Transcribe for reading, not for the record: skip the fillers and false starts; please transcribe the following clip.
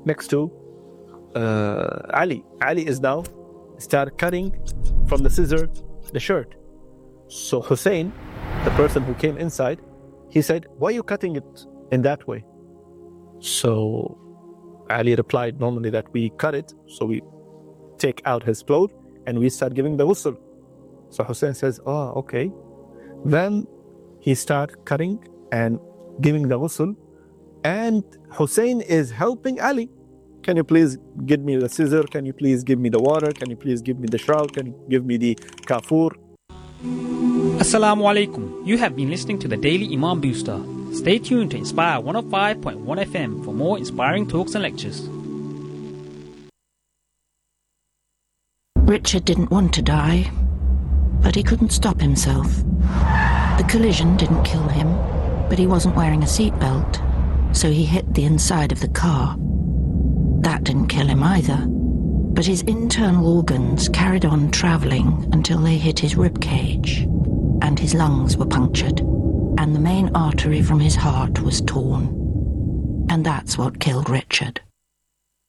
next to Ali. Ali is now start cutting from the scissor the shirt. So Hussein, the person who came inside, he said, "Why are you cutting it in that way?" So Ali replied, "Normally that we cut it, so we take out his clothes and we start giving the ghusl." So Hussein says, "Oh, okay." Then he start cutting and giving the ghusl, and Hussein is helping Ali. "Can you please give me the scissor? Can you please give me the water? Can you please give me the shroud? Can you give me the kafur?" Assalamu alaikum. You have been listening to the Daily Imam Booster. Stay tuned to Inspire 105.1 FM for more inspiring talks and lectures. Richard didn't want to die, but he couldn't stop himself. The collision didn't kill him, but he wasn't wearing a seatbelt, so he hit the inside of the car. That didn't kill him either, but his internal organs carried on travelling until they hit his rib cage, and his lungs were punctured, and the main artery from his heart was torn. And that's what killed Richard.